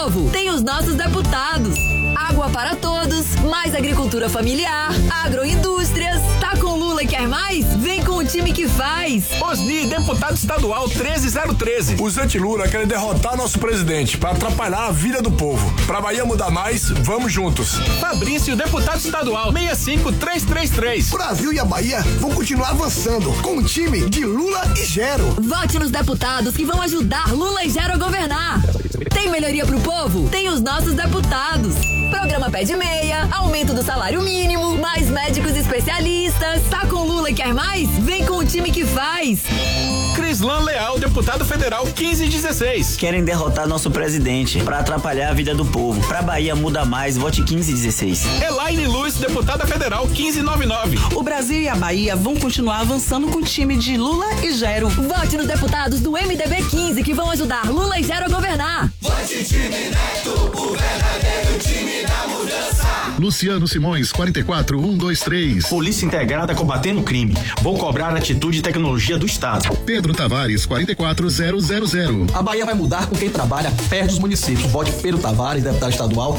povo tem os nossos deputados. Água para todos, mais agricultura familiar, agroindústrias. Tá com Lula e quer mais? Vem com o time que faz. Osni, deputado estadual 13013. Os anti-Lula querem derrotar nosso presidente para atrapalhar a vida do povo. Pra Bahia mudar mais, vamos juntos. Fabrício, deputado estadual 65333. O Brasil e a Bahia vão continuar avançando com o time de Lula e Gero. Vote nos deputados que vão ajudar Lula e Gero a governar. Tem melhoria pro povo? Tem os nossos deputados. Programa Pé de Meia, aumento do salário mínimo, mais médicos especialistas. Tá com Lula e quer mais? Vem com o time que faz. Crislan Leal, deputado federal 1516. Querem derrotar nosso presidente para atrapalhar a vida do povo. Pra Bahia muda mais, vote 1516. Elaine Luz, deputada federal 1599. O Brasil e a Bahia vão continuar avançando com o time de Lula e Gero. Vote nos deputados do MDB 15 que vão ajudar Lula e Gero a governar. Vote time Neto, o verdadeiro time da mudança. Luciano Simões, 44123. Polícia Integrada combatendo o crime. Vou cobrar a atitude e tecnologia do Estado. Pedro Tavares, 44000. A Bahia vai mudar com quem trabalha perto dos municípios. Vote Pedro Tavares, deputado estadual,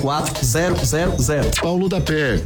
44000. Paulo da Pé,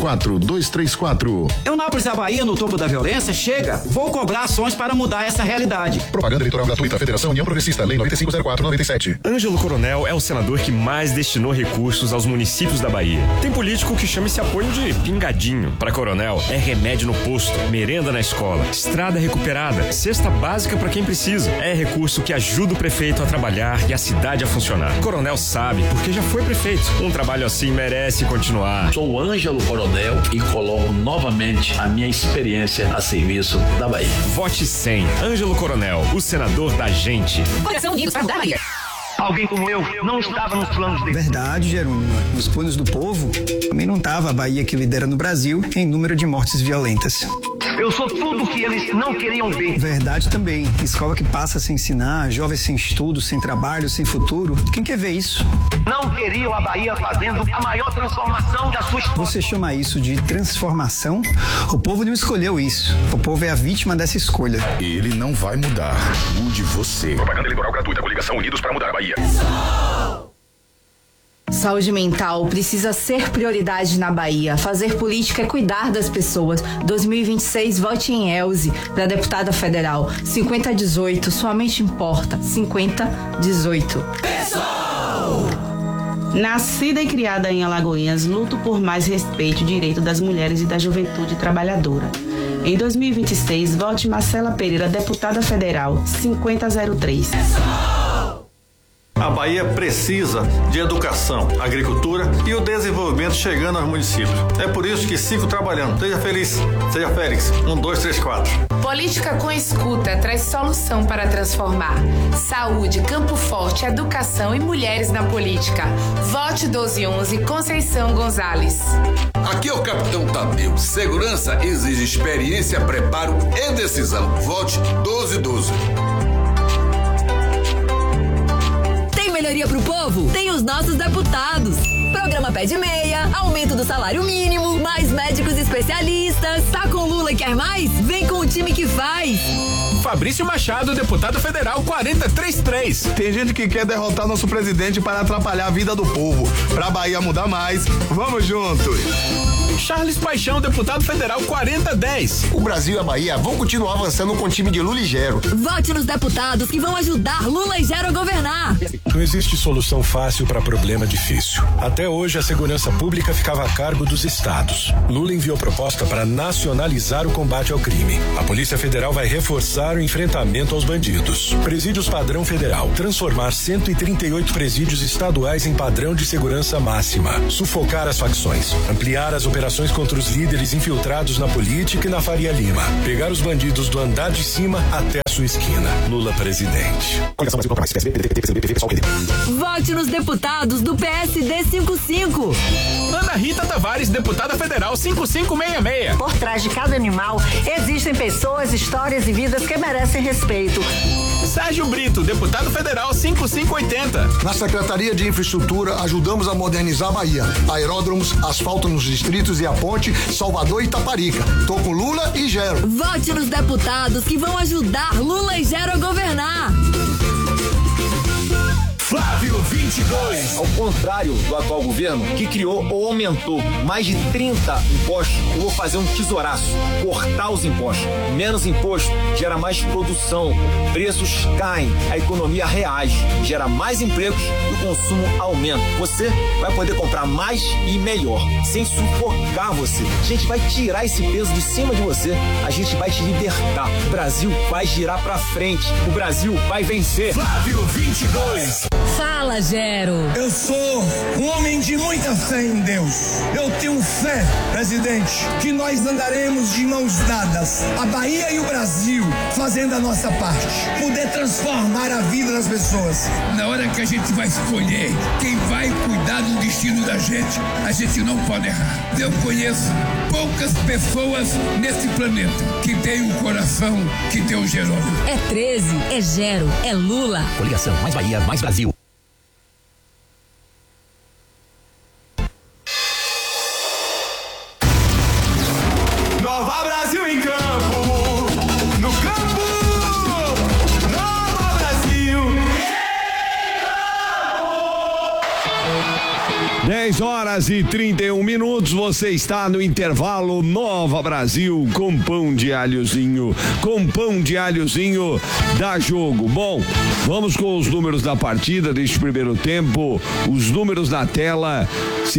44234. Eunápolis, a Bahia no topo da violência, chega. Vou cobrar ações para mudar essa realidade. Propaganda eleitoral gratuita, Federação União Progressista, Lei 9504/97. Ângelo Coronel é o senador que mais destinou recursos aos municípios da Bahia. Tem político que chama esse apoio de pingadinho. Para Coronel, é remédio no posto, merenda na escola, estrada recuperada, cesta básica para quem precisa. É recurso que ajuda o prefeito a trabalhar e a cidade a funcionar. Coronel sabe, porque já foi prefeito. Um trabalho assim merece continuar. Sou Ângelo Coronel e coloco novamente a minha experiência a serviço da Bahia. Vote 100. Ângelo Coronel, o senador da gente. Coração unido para mudar a Bahia. Alguém como eu não estava nos planos dele. Verdade, Jerônimo. Nos planos do povo, também não estava a Bahia que lidera no Brasil em número de mortes violentas. Eu sou tudo que eles não queriam ver. Verdade também. Escola que passa sem ensinar, jovens sem estudo, sem trabalho, sem futuro. Quem quer ver isso? Não queriam a Bahia fazendo a maior transformação da sua história. Você chama isso de transformação? O povo não escolheu isso. O povo é a vítima dessa escolha. Ele não vai mudar. Mude você. Propaganda eleitoral gratuita, coligação Unidos para mudar a Bahia. Saúde mental precisa ser prioridade na Bahia. Fazer política é cuidar das pessoas. 2026, vote em Elze, para deputada federal. 5018, sua mente importa. 5018. Nascida e criada em Alagoinhas, luto por mais respeito e direito das mulheres e da juventude trabalhadora. Em 2026, vote Marcela Pereira, deputada federal. 5003. A Bahia precisa de educação, agricultura e o desenvolvimento chegando aos municípios. É por isso que sigo trabalhando. Seja feliz, seja Félix. 1, 2, 3, 4. Política com escuta traz solução para transformar. Saúde, Campo Forte, educação e mulheres na política. Vote 1211, Conceição Gonzalez. Aqui é o Capitão Tadeu. Segurança exige experiência, preparo e decisão. Vote 1212. Melhoria pro povo? Tem os nossos deputados. Programa Pé de Meia, aumento do salário mínimo, mais médicos especialistas. Tá com Lula e quer mais? Vem com o time que faz. Fabrício Machado, deputado federal 433. Tem gente que quer derrotar nosso presidente para atrapalhar a vida do povo. Pra Bahia mudar mais, vamos juntos. Charles Paixão, deputado federal 4010. O Brasil e a Bahia vão continuar avançando com o time de Lula e Gero. Vote nos deputados que vão ajudar Lula e Gero a governar. Não existe solução fácil para problema difícil. Até hoje, a segurança pública ficava a cargo dos estados. Lula enviou proposta para nacionalizar o combate ao crime. A Polícia Federal vai reforçar o enfrentamento aos bandidos. Presídios padrão federal. Transformar 138 presídios estaduais em padrão de segurança máxima. Sufocar as facções. Ampliar as operações contra os líderes infiltrados na política e na Faria Lima. Pegar os bandidos do andar de cima até a sua esquina. Lula presidente. Vote nos deputados do PSD 55. Ana Rita Tavares, deputada federal 5566. Por trás de cada animal existem pessoas, histórias e vidas que merecem respeito. Sérgio Brito, deputado federal 5580. Na Secretaria de Infraestrutura, ajudamos a modernizar a Bahia. Aeródromos, asfalto nos distritos e a ponte Salvador e Itaparica. Tô com Lula e Gero. Vote nos deputados que vão ajudar Lula e Gero a governar. Flávio Vim. 22. Ao contrário do atual governo, que criou ou aumentou mais de 30 impostos, eu vou fazer um tesouraço, cortar os impostos. Menos imposto gera mais produção, preços caem, a economia reage, gera mais empregos e o consumo aumenta. Você vai poder comprar mais e melhor, sem sufocar você. A gente vai tirar esse peso de cima de você, a gente vai te libertar. O Brasil vai girar pra frente, o Brasil vai vencer. Flávio 22. Fala, Gero. Eu sou um homem de muita fé em Deus. Eu tenho fé, presidente, que nós andaremos de mãos dadas, a Bahia e o Brasil, fazendo a nossa parte, poder transformar a vida das pessoas. Na hora que a gente vai escolher quem vai cuidar do destino da gente, a gente não pode errar. Eu conheço poucas pessoas nesse planeta que têm um coração que tem o Jerônimo. É 13, é Gero, é Lula. Coligação Mais Bahia, Mais Brasil. Nova Brasil em campo, no campo, Nova Brasil. 10h31, você está no intervalo Nova Brasil com pão de alhozinho, dá jogo. Bom, vamos com os números da partida deste primeiro tempo, os números na tela: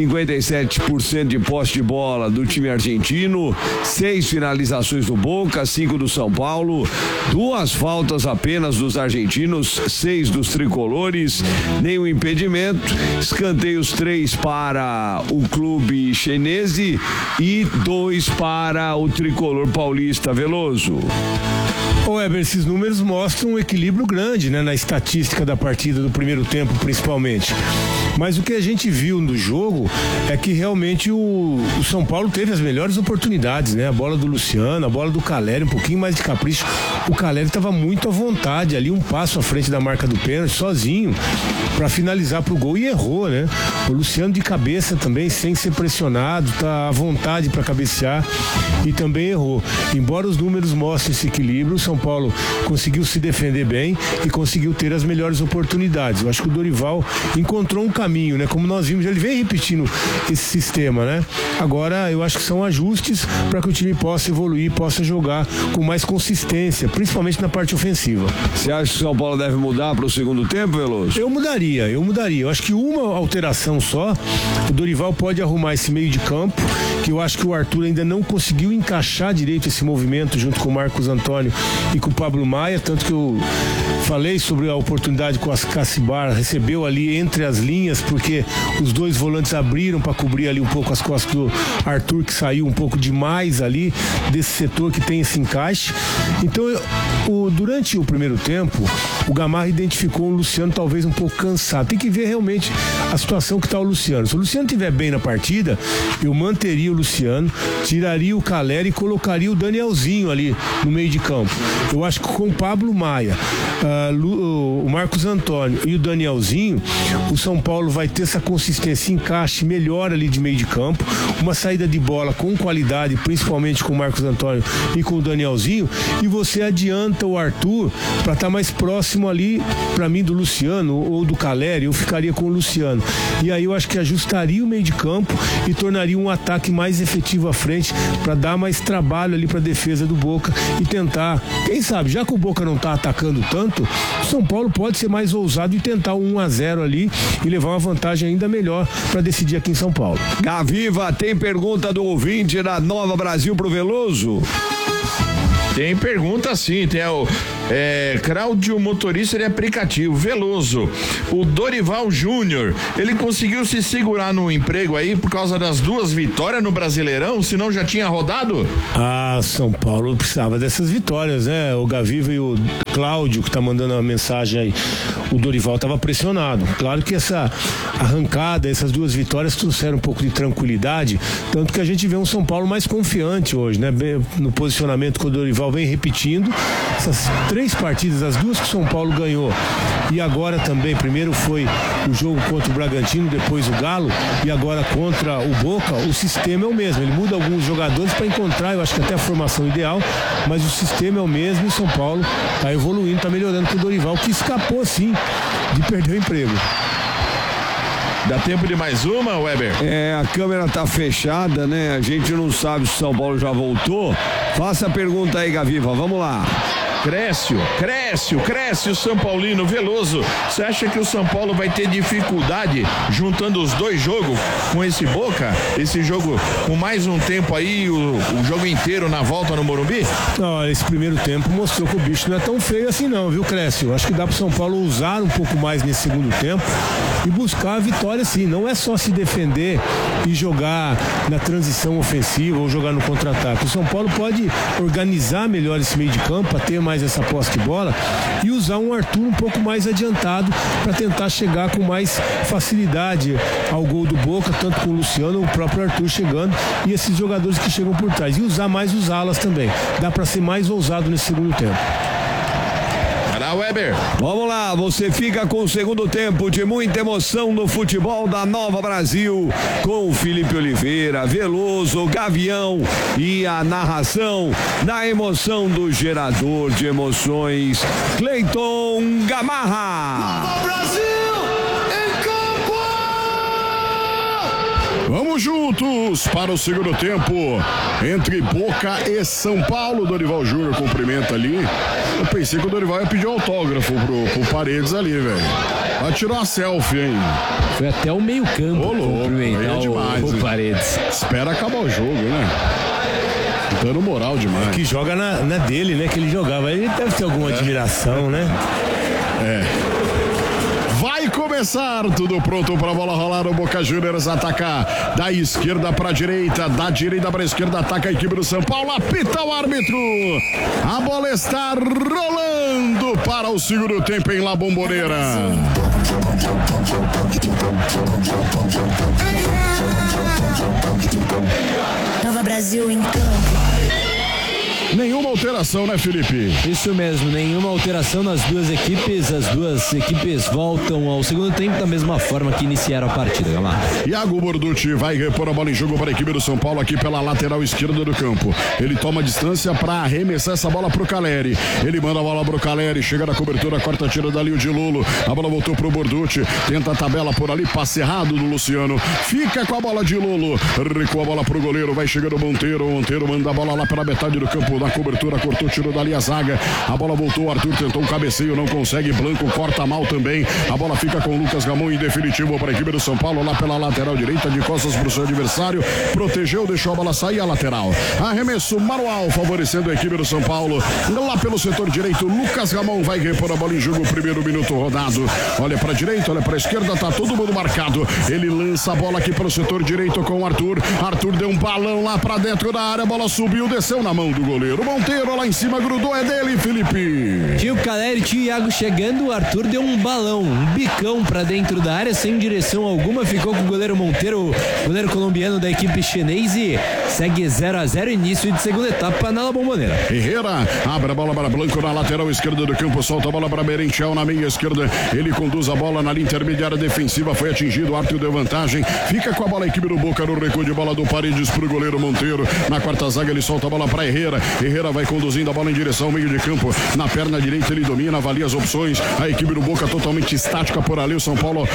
57% de posse de bola do time argentino, 6 finalizações do Boca, 5 do São Paulo, 2 faltas apenas dos argentinos, 6 dos tricolores, nenhum impedimento, escanteios 3 para o clube chinese e 2 para o tricolor paulista. Veloso. Ô Eber, esses números mostram um equilíbrio grande, né, na estatística da partida do primeiro tempo, principalmente. Mas o que a gente viu no jogo é que realmente o São Paulo teve as melhores oportunidades, né? A bola do Luciano, a bola do Caleri, um pouquinho mais de capricho. O Caleri estava muito à vontade ali, um passo à frente da marca do pênalti, sozinho, para finalizar pro gol, e errou, né? O Luciano de cabeça também, sem ser pressionado, tá à vontade para cabecear e também errou. Embora os números mostrem esse equilíbrio, o São Paulo conseguiu se defender bem e conseguiu ter as melhores oportunidades. Eu acho que o Dorival encontrou um caminho, né? Como nós vimos, ele vem repetindo esse sistema, né? Agora eu acho que são ajustes para que o time possa evoluir, possa jogar com mais consistência, principalmente na parte ofensiva. Você acha que o São Paulo deve mudar para o segundo tempo, Veloso? Eu mudaria. Eu acho que uma alteração só, o Dorival pode arrumar esse meio de campo, que eu acho que o Arthur ainda não conseguiu encaixar direito esse movimento junto com o Marcos Antônio e com o Pablo Maia, tanto que eu falei sobre a oportunidade que o Cacibar recebeu ali entre as linhas, porque os dois volantes abriram para cobrir ali um pouco as costas do Arthur, que saiu um pouco demais ali desse setor que tem esse encaixe. Então, durante o primeiro tempo, o Gamarra identificou o Luciano talvez um pouco cansado. Tem que ver realmente a situação que está o Luciano. Se o Luciano estiver bem na partida, eu manteria o Luciano, tiraria o Caleri e colocaria o Danielzinho ali no meio de campo. Eu acho que com o Pablo Maia, o Marcos Antônio e o Danielzinho, o São Paulo vai ter essa consistência, encaixe melhor ali de meio de campo, uma saída de bola com qualidade, principalmente com o Marcos Antônio e com o Danielzinho, e você adianta o Arthur para estar mais próximo ali, para mim, do Luciano ou do Caleri. Eu ficaria com o Luciano, e aí eu acho que ajustaria o meio de campo e tornaria um ataque mais efetivo à frente, para dar mais trabalho ali para a defesa do Boca e tentar, quem sabe, já que o Boca não está atacando tanto, o São Paulo pode ser mais ousado e tentar um 1-0 ali e levar uma vantagem ainda melhor para decidir aqui em São Paulo. Gaviva, tem pergunta do ouvinte da Nova Brasil pro Veloso? Tem pergunta sim, tem o Cláudio, motorista de aplicativo. Veloso, o Dorival Júnior, ele conseguiu se segurar no emprego aí por causa das 2 vitórias no Brasileirão, senão já tinha rodado? São Paulo precisava dessas vitórias, né? O Gaviva e o Cláudio, que tá mandando uma mensagem aí, o Dorival estava pressionado. Claro que essa arrancada, essas 2 vitórias trouxeram um pouco de tranquilidade, tanto que a gente vê um São Paulo mais confiante hoje, né? Bem, no posicionamento que o Dorival vem repetindo, essas 3 partidas, as 2 que o São Paulo ganhou, e agora também, primeiro foi o jogo contra o Bragantino, depois o Galo, e agora contra o Boca, o sistema é o mesmo, ele muda alguns jogadores para encontrar, eu acho que até a formação ideal, mas o sistema é o mesmo e o São Paulo está evoluindo, está melhorando com o Dorival, que escapou sim de perder o emprego. Dá tempo de mais uma, Weber? A câmera tá fechada, né? A gente não sabe se o São Paulo já voltou. Faça a pergunta aí, Gaviva, vamos lá. Cresce o São Paulino, Veloso. Você acha que o São Paulo vai ter dificuldade juntando os dois jogos com esse Boca? Esse jogo com mais um tempo aí, o jogo inteiro na volta no Morumbi? Não, esse primeiro tempo mostrou que o bicho não é tão feio assim não, viu, Clécio? Acho que dá pro São Paulo usar um pouco mais nesse segundo tempo e buscar a vitória sim. Não é só se defender e jogar na transição ofensiva ou jogar no contra-ataque. O São Paulo pode organizar melhor esse meio de campo para ter mais essa posse de bola e usar um Arthur um pouco mais adiantado para tentar chegar com mais facilidade ao gol do Boca, tanto com o Luciano, o próprio Arthur chegando e esses jogadores que chegam por trás, e usar mais os alas também. Dá para ser mais ousado nesse segundo tempo. Weber. Vamos lá, você fica com o segundo tempo de muita emoção no futebol da Nova Brasil, com o Felipe Oliveira, Veloso, Gavião e a narração da emoção do gerador de emoções, Cleiton Gamarra. Nova Brasil em campo! Vamos juntos para o segundo tempo entre Boca e São Paulo. Dorival Júnior cumprimenta ali. Eu pensei que o Dorival ia pedir autógrafo pro Paredes ali, velho. Vai tirar uma selfie, hein? Foi até o meio campo cumprimentar o Paredes. Espera acabar o jogo, né? Dando moral demais. Que joga na dele, né? Que ele jogava. Ele deve ter alguma admiração, né? Vai começar, tudo pronto para a bola rolar. O Boca Juniors atacar da esquerda para a direita, da direita para a esquerda, ataca a equipe do São Paulo, apita o árbitro. A bola está rolando para o segundo tempo em La Bombonera. Nova Brasil em campo. Nenhuma alteração, né, Felipe? Isso mesmo, nenhuma alteração nas duas equipes. As duas equipes voltam ao segundo tempo da mesma forma que iniciaram a partida, Gamarra. Iago Borducci vai repor a bola em jogo para a equipe do São Paulo aqui pela lateral esquerda do campo. Ele toma distância para arremessar essa bola pro Caleri. Ele manda a bola pro Caleri, chega na cobertura, corta, tira dali o de Lolo. A bola voltou pro Borducci, tenta a tabela por ali, passe errado do Luciano. Fica com a bola de Lolo, recua a bola pro goleiro, vai chegando o Monteiro. Monteiro manda a bola lá pela metade do campo. Na cobertura, cortou, tirou dali a zaga. A bola voltou, o Arthur tentou um cabeceio, não consegue. Blanco corta mal também. A bola fica com o Lucas Ramon em definitivo para a equipe do São Paulo, lá pela lateral direita, de costas para o seu adversário. Protegeu, deixou a bola sair, a lateral. Arremesso manual, favorecendo a equipe do São Paulo. Lá pelo setor direito, Lucas Ramon vai repor a bola em jogo, primeiro minuto rodado. Olha para a direita, olha para a esquerda, tá todo mundo marcado. Ele lança a bola aqui pelo setor direito com o Arthur. Arthur deu um balão lá para dentro da área, a bola subiu, desceu na mão do goleiro. Monteiro lá em cima, grudou, é dele, Felipe. Tinha o Caleri, tinha o Iago chegando, o Arthur deu um balão, um bicão pra dentro da área, sem direção alguma, ficou com o goleiro Monteiro, goleiro colombiano da equipe chinesa, e segue 0-0, início de segunda etapa na La Bombonera. Herrera abre a bola para Blanco na lateral esquerda do campo, solta a bola para Merentiel na meia esquerda, ele conduz a bola na linha intermediária defensiva, foi atingido, o Arthur deu vantagem, fica com a bola a equipe do Boca no recuo de bola do Paredes pro goleiro Monteiro, na quarta zaga ele solta a bola para Herrera. Herrera vai conduzindo a bola em direção ao meio de campo. Na perna direita ele domina, avalia as opções. A equipe do Boca totalmente estática por ali. O São Paulo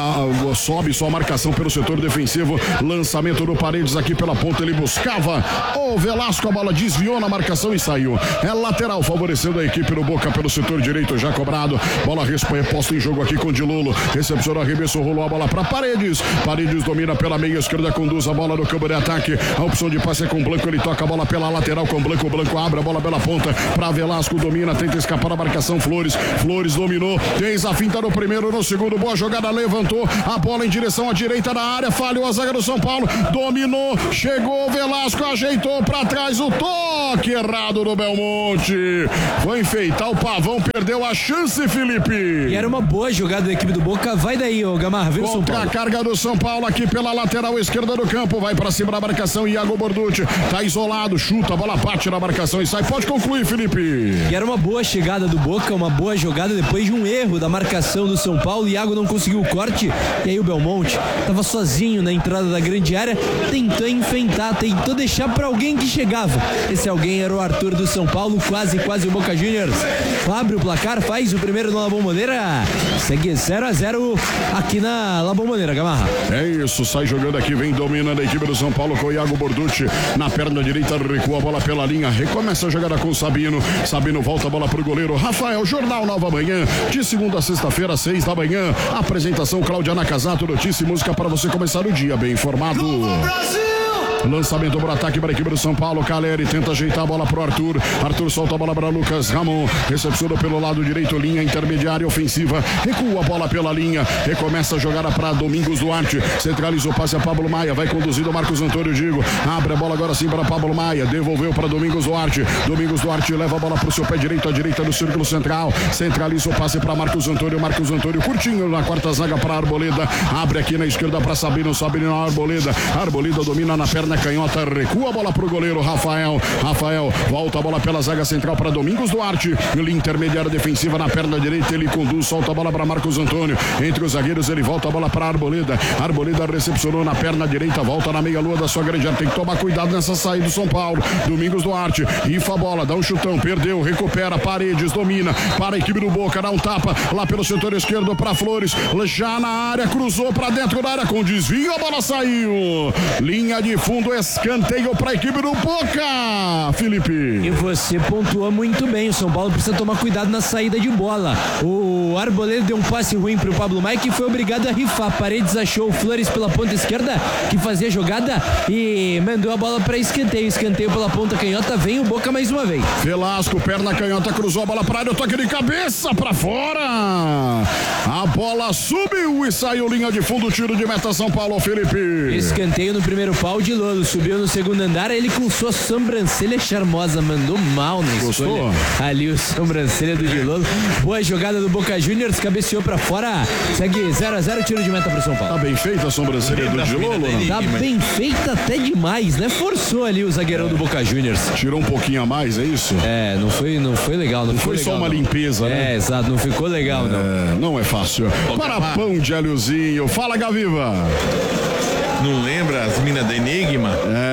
sobe sua marcação pelo setor defensivo. Lançamento do Paredes aqui pela ponta. Ele buscava o Velasco. A bola desviou na marcação e saiu. É lateral, favorecendo a equipe do Boca pelo setor direito, já cobrado. Bola reposta em jogo aqui com o Dilolo. Recepcionou, arremesso, rolou a bola para Paredes. Paredes domina pela meia esquerda, conduz a bola no campo de ataque. A opção de passe é com o Blanco. Ele toca a bola pela lateral com o Blanco. Blanco abre a bola pela ponta para Velasco, domina, tenta escapar da marcação. Flores dominou, fez a finta no primeiro, no segundo, boa jogada, levantou a bola em direção à direita da área, falhou a zaga do São Paulo, dominou, chegou Velasco, ajeitou para trás, o toque errado do Belmonte, foi enfeitar o pavão, perdeu a chance, Felipe. E era uma boa jogada da equipe do Boca, vai daí, ô Gamarra, vem o São Paulo. A carga do São Paulo aqui pela lateral esquerda do campo, vai para cima da marcação, Iago Borducci, tá isolado, chuta, a bola bate na marcação e sai. Pode concluir, Felipe. E era uma boa chegada do Boca, uma boa jogada depois de um erro da marcação do São Paulo. Iago não conseguiu o corte e aí o Belmonte estava sozinho na entrada da grande área, tentou enfrentar tentou deixar pra alguém que chegava. Esse alguém era o Arthur do São Paulo, quase o Boca Juniors. Abre o placar, faz o primeiro no La Bombonera. Segue 0-0 aqui na La Bombonera, Gamarra. É isso, sai jogando aqui, vem dominando a equipe do São Paulo com o Iago Borducci. Na perna direita, recua a bola pela linha, recomeça a jogada com o Sabino. Sabino volta a bola pro goleiro Rafael. Jornal Nova Manhã, de segunda a sexta-feira, 6 da manhã. Apresentação Cláudia Nakazato, notícia e música para você começar o dia bem informado. Lançamento por ataque para a equipe do São Paulo. Caleri tenta ajeitar a bola pro Arthur. Arthur solta a bola para Lucas Ramon. Recepcionou pelo lado direito, linha intermediária ofensiva. Recua a bola pela linha. Recomeça a jogada para Domingos Duarte. Centralizou, passe a Pablo Maia. Vai conduzido Marcos Antônio Digo. Abre a bola agora sim para Pablo Maia. Devolveu para Domingos Duarte. Domingos Duarte leva a bola pro seu pé direito, à direita do círculo central. Centralizou, passe para Marcos Antônio. Marcos Antônio curtinho na quarta zaga para Arboleda. Abre aqui na esquerda para Sabino. Sabino na Arboleda. Arboleda domina na perna canhota, recua a bola pro goleiro Rafael. Rafael volta a bola pela zaga central para Domingos Duarte. Ele intermediária defensiva na perna direita, ele conduz, solta a bola para Marcos Antônio. Entre os zagueiros, ele volta a bola para Arboleda. Arboleda recepcionou na perna direita, volta na meia lua da sua grande área. Tem que tomar cuidado nessa saída do São Paulo. Domingos Duarte, rifa a bola, dá um chutão, perdeu, recupera, Paredes, domina para a equipe do Boca, dá um tapa lá pelo setor esquerdo para Flores. Já na área, cruzou para dentro da área com desvio, a bola saiu. Linha de fundo, escanteio para a equipe do Boca, Felipe. E você pontuou muito bem, o São Paulo precisa tomar cuidado na saída de bola. O Arboleda deu um passe ruim para o Pablo Maia, que foi obrigado a rifar. Paredes achou o Flores pela ponta esquerda, que fazia jogada e mandou a bola para escanteio. Escanteio pela ponta canhota, vem o Boca mais uma vez. Velasco, perna canhota, cruzou a bola para a área, toque de cabeça para fora. A bola subiu e saiu, linha de fundo, tiro de meta São Paulo, Felipe. Escanteio no primeiro pau de Lolo, subiu no segundo andar, ele com sua sobrancelha charmosa, mandou mal na escolha. Ali o sobrancelha do Dilolo. Boa jogada do Boca Juniors, cabeceou pra fora, segue 0-0, tiro de meta pro São Paulo. Tá bem feita a sobrancelha do Dilolo? Tá bem feita até demais, né? Forçou ali o zagueirão do Boca Juniors. Tirou um pouquinho a mais, é isso? É, não foi legal. Não foi legal, só uma limpeza, né? É, exato, não ficou legal, não. Não é fácil. Para pão de alhozinho, fala, Gaviva. Não lembra as minas da Enigma?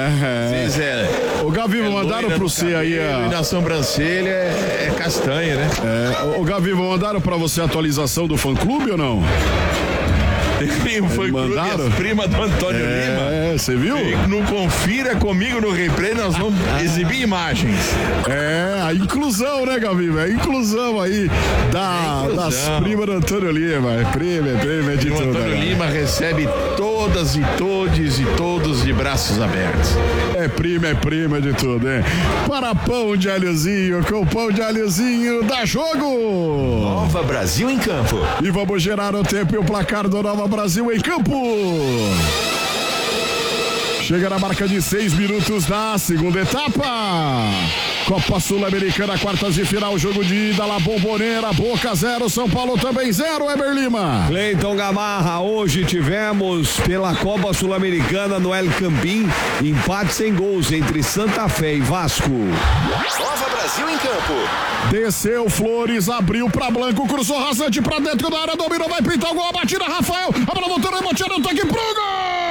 O Gaviva, mandaram pro você aí E na sobrancelha é castanha, né? O Gaviva, mandaram pra você a atualização do fã-clube ou não? Foi mandaram? Prima do Antônio Lima. Você viu? Não confira comigo no replay, nós vamos exibir imagens. A inclusão, né, Gaviva? A inclusão aí das primas do Antônio Lima. Prima de tudo. O Antônio Lima recebe todas e todos de braços abertos. É prima de tudo, hein? Para pão de alhozinho, com pão de alhozinho, dá jogo! Nova Brasil em campo. E vamos gerar o tempo e o placar do Nova Brasil em campo. Chega na marca de 6 minutos da segunda etapa. Copa Sul-Americana, quartas de final, jogo de ida, La Bombonera, Boca 0, São Paulo também 0, Eber Lima. Cleiton Gamarra, hoje tivemos pela Copa Sul-Americana no El Campín, empate sem gols entre Santa Fé e Vasco. Nova Brasil em campo. Desceu Flores, abriu pra Blanco, cruzou rasante pra dentro da área, dominou, vai pintar o gol, a batida, Rafael, a bola voltou, reboteando, toque pro gol!